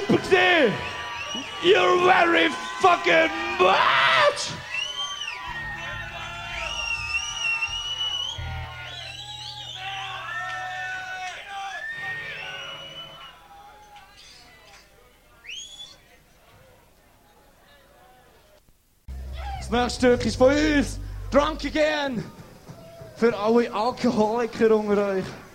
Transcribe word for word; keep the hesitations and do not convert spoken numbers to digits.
super gewesen. You're very fucking much. Das nächste Stück ist von uns. Drunk Again. Für alle Alkoholiker unter euch.